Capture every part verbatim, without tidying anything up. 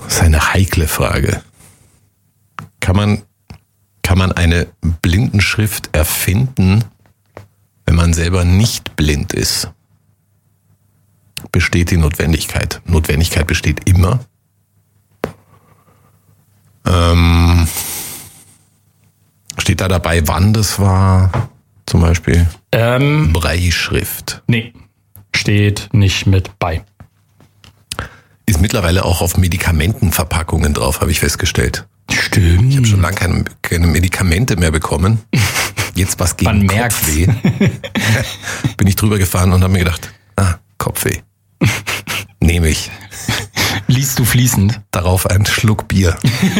Das ist eine heikle Frage. Kann man, kann man eine Blindenschrift erfinden, wenn man selber nicht blind ist? Besteht die Notwendigkeit? Notwendigkeit besteht immer. Ähm, steht da dabei, wann das war? Zum Beispiel Ähm, Brailleschrift. nee, steht nicht mit bei. Ist mittlerweile auch auf Medikamentenverpackungen drauf, habe ich festgestellt. Stimmt. Ich habe schon lange keine, keine Medikamente mehr bekommen. Jetzt was gegen Man merkt's. Kopfweh. Bin ich drüber gefahren und habe mir gedacht, ah, Kopfweh. Nehme ich. Liest du fließend? Darauf einen Schluck Bier.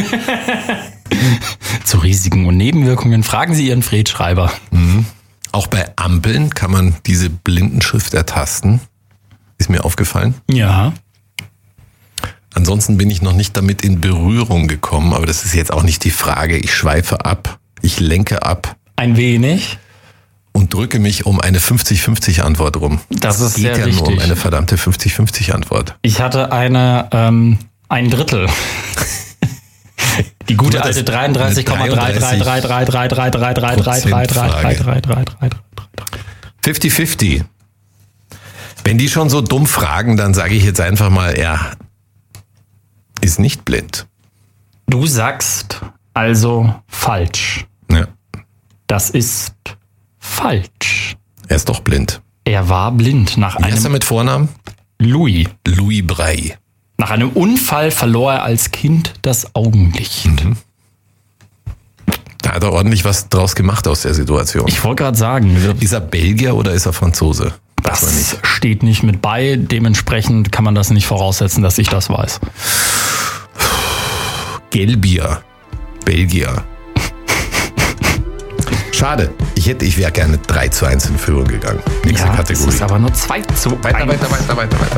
Zu Risiken und Nebenwirkungen fragen Sie Ihren Fred Schreiber. Mhm. Auch bei Ampeln kann man diese Blindenschrift ertasten. Ist mir aufgefallen. Ja. Ansonsten bin ich noch nicht damit in Berührung gekommen, aber das ist jetzt auch nicht die Frage. Ich schweife ab, ich lenke ab Ein wenig. und drücke mich um eine fünfzig fünfzig Antwort rum. Das ist Es geht sehr ja richtig. nur um eine verdammte fünfzig fünfzig Antwort. Ich hatte eine, ähm, ein Drittel. Die gute Du hattest alte dreiunddreißig Komma drei drei drei drei drei drei drei drei drei drei drei drei drei drei drei. fünfzig fünfzig. Wenn die schon so dumm fragen, dann sage ich jetzt einfach mal, er ist nicht blind. Du sagst also falsch. Ja. Das ist falsch. Er ist doch blind. Er war blind nach Wie heißt er einem mit Vornamen? Louis. Louis Braille. Nach einem Unfall verlor er als Kind das Augenlicht. Da hat er ordentlich was draus gemacht aus der Situation. Ich wollte gerade sagen, Ist er Belgier oder ist er Franzose? Weiß man das nicht. steht nicht mit bei. Dementsprechend kann man das nicht voraussetzen, dass ich das weiß. Gelbier. Belgier. Schade. Ich hätte, ich wäre gerne drei zu eins in Führung gegangen. Nächste Ja, das Kategorie. ist aber nur zwei zu Weiter, eins. weiter, weiter, weiter, weiter.